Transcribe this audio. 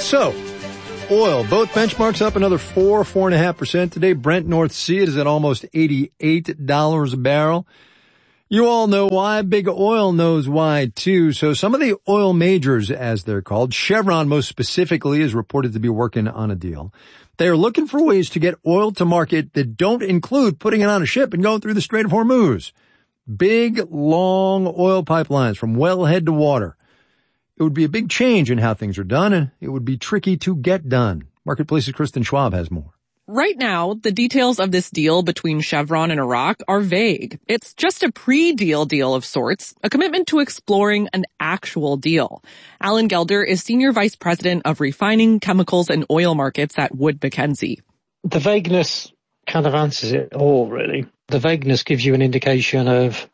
So, oil, both benchmarks up another 4.5% today. Brent North Sea is at almost $88 a barrel. You all know why. Big Oil knows why, too. So some of the oil majors, as they're called, Chevron most specifically, is reported to be working on a deal. They are looking for ways to get oil to market that don't include putting it on a ship and going through the Strait of Hormuz. Big, long oil pipelines from wellhead to water. It would be a big change in how things are done, and it would be tricky to get done. Marketplace's Kristen Schwab has more. Right now, the details of this deal between Chevron and Iraq are vague. It's just a pre-deal deal of sorts, a commitment to exploring an actual deal. Alan Gelder is Senior Vice President of Refining, Chemicals, and Oil Markets at Wood Mackenzie. The vagueness kind of answers it all, really. The vagueness gives you an indication of